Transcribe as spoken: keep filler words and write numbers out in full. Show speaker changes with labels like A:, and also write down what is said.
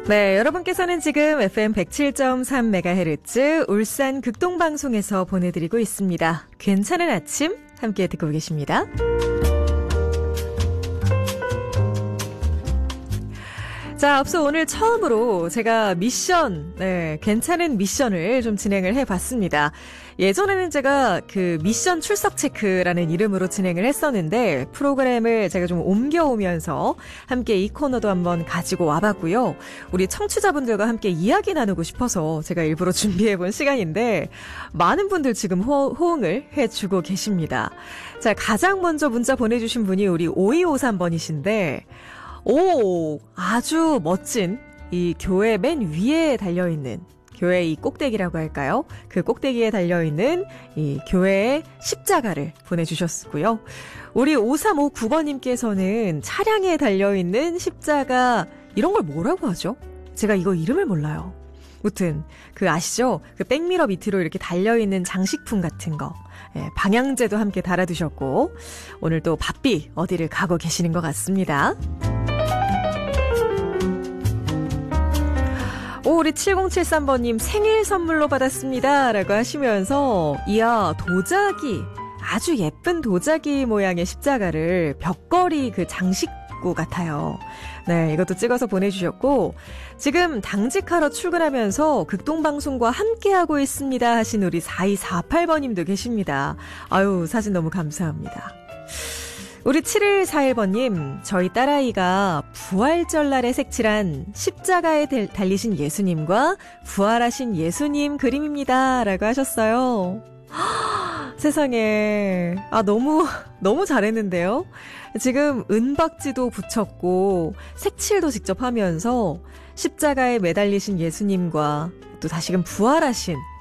A: 네, 여러분께서는 지금 에프엠 백칠 점 삼 메가헤르츠 울산 극동방송에서 보내드리고 있습니다. 괜찮은 아침 함께 듣고 계십니다. 자, 앞서 오늘 처음으로 제가 미션, 네, 괜찮은 미션을 좀 진행을 해봤습니다. 예전에는 제가 그 미션 출석 체크라는 이름으로 진행을 했었는데 프로그램을 제가 좀 옮겨오면서 함께 이 코너도 한번 가지고 와봤고요. 우리 청취자분들과 함께 이야기 나누고 싶어서 제가 일부러 준비해본 시간인데 많은 분들 지금 호, 호응을 해주고 계십니다. 자, 가장 먼저 문자 보내주신 분이 우리 오이오삼 번이신데 오, 아주 멋진 이 교회 맨 위에 달려있는 교회 이 꼭대기라고 할까요? 그 꼭대기에 달려있는 이 교회의 십자가를 보내주셨고요. 우리 오삼오구 번님께서는 차량에 달려있는 십자가 이런 걸 뭐라고 하죠? 제가 이거 이름을 몰라요. 무튼 그 아시죠? 그 백미러 밑으로 이렇게 달려있는 장식품 같은 거. 예, 방향제도 함께 달아두셨고 오늘 또 바삐 어디를 가고 계시는 것 같습니다. 오, 우리 칠공칠삼 번님 생일 선물로 받았습니다 라고 하시면서 이야 도자기 아주 예쁜 도자기 모양의 십자가를 벽걸이 그 장식구 같아요. 네, 이것도 찍어서 보내주셨고 지금 당직하러 출근하면서 극동방송과 함께하고 있습니다 하신 우리 사이사팔 번님도 계십니다. 아유 사진 너무 감사합니다. 우리 칠일사일 번님, 저희 딸아이가 부활절날에 색칠한 십자가에 달리신 예수님과 부활하신 예수님 그림입니다 라고 하셨어요. 허, 세상에, 아 너무 너무 잘했는데요. 지금 은박지도 붙였고 색칠도 직접 하면서 십자가에 매달리신 예수님과 또 다시금 부활하신